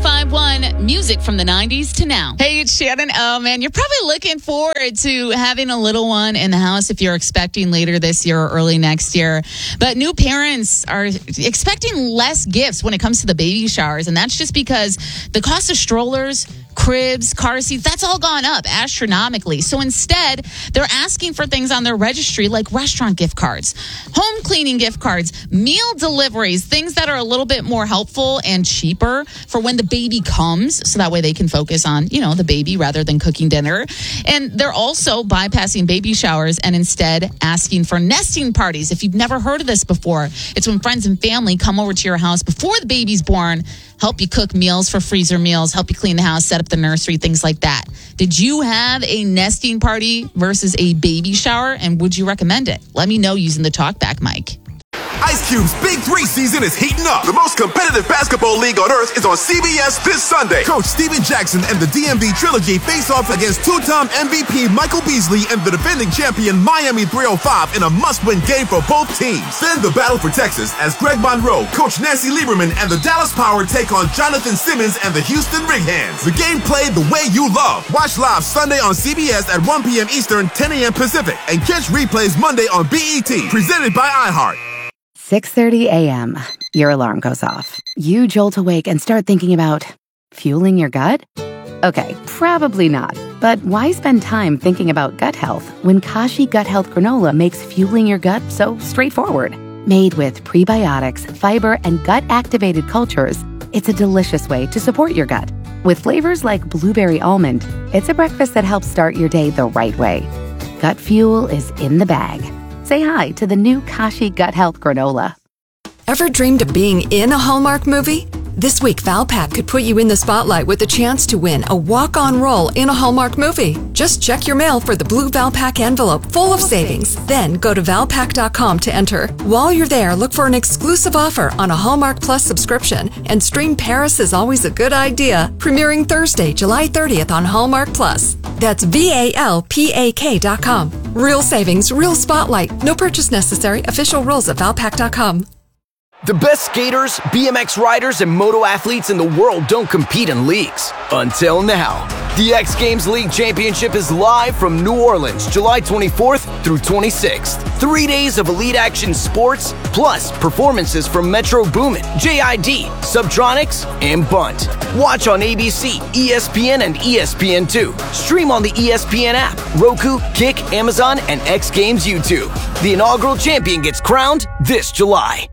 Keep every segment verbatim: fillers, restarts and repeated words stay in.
five one, music from the nineties to now. Hey, it's Shannon. Oh, man, you're probably looking forward to having a little one in the house if you're expecting later this year or early next year. But new parents are expecting less gifts when it comes to the baby showers, and that's just because the cost of strollers, cribs, car seats, that's all gone up astronomically. So instead, they're asking for things on their registry like restaurant gift cards, home cleaning gift cards, meal deliveries, things that are a little bit more helpful and cheaper for when the baby comes. So that way they can focus on, you know, the baby rather than cooking dinner. And they're also bypassing baby showers and instead asking for nesting parties. If you've never heard of this before, it's when friends and family come over to your house before the baby's born, help you cook meals for freezer meals, help you clean the house, set up the nursery, things like that. Did you have a nesting party versus a baby shower, and would you recommend it? Let me know using the TalkBack mic. Ice Cube's Big Three season is heating up. The most competitive basketball league on earth is on C B S this Sunday. Coach Steven Jackson and the D M V Trilogy face off against two-time M V P Michael Beasley and the defending champion Miami three oh five in a must-win game for both teams. Then the battle for Texas as Greg Monroe, Coach Nancy Lieberman, and the Dallas Power take on Jonathan Simmons and the Houston Rig-Hands. The game played the way you love. Watch live Sunday on C B S at one p.m. Eastern, ten a.m. Pacific, and catch replays Monday on B E T, presented by iHeart. six thirty a.m. Your alarm goes off. You jolt awake and start thinking about fueling your gut? Okay, probably not. But why spend time thinking about gut health when Kashi Gut Health Granola makes fueling your gut so straightforward? Made with prebiotics, fiber, and gut-activated cultures, it's a delicious way to support your gut. With flavors like blueberry almond, it's a breakfast that helps start your day the right way. Gut fuel is in the bag. Say hi to the new Kashi Gut Health Granola. Ever dreamed of being in a Hallmark movie? This week, Valpak could put you in the spotlight with a chance to win a walk-on role in a Hallmark movie. Just check your mail for the blue Valpak envelope full of savings. Then go to valpak dot com to enter. While you're there, look for an exclusive offer on a Hallmark Plus subscription and stream Paris is Always a Good Idea, premiering Thursday, July thirtieth on Hallmark Plus. That's V A L P A K dot com. Real savings, real spotlight. No purchase necessary. Official rules at valpak dot com. The best skaters, B M X riders, and moto athletes in the world don't compete in leagues. Until now. The X Games League Championship is live from New Orleans, July twenty-fourth through twenty-sixth. Three days of elite action sports, plus performances from Metro Boomin, J I D, Subtronics, and Bunt. Watch on A B C, E S P N, and E S P N two. Stream on the E S P N app, Roku, Kick, Amazon, and X Games YouTube. The inaugural champion gets crowned this July.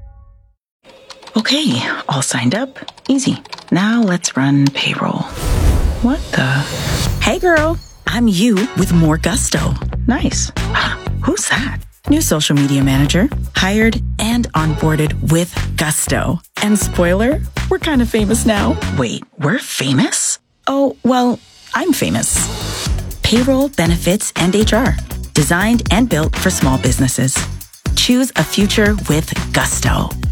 Okay, all signed up. Easy. Now let's run payroll. What the? Hey girl, I'm you with more gusto. Nice. Who's that? New social media manager, hired and onboarded with gusto. And spoiler, we're kind of famous now. Wait, we're famous? Oh, well, I'm famous. Payroll, benefits, and H R. Designed and built for small businesses. Choose a future with gusto.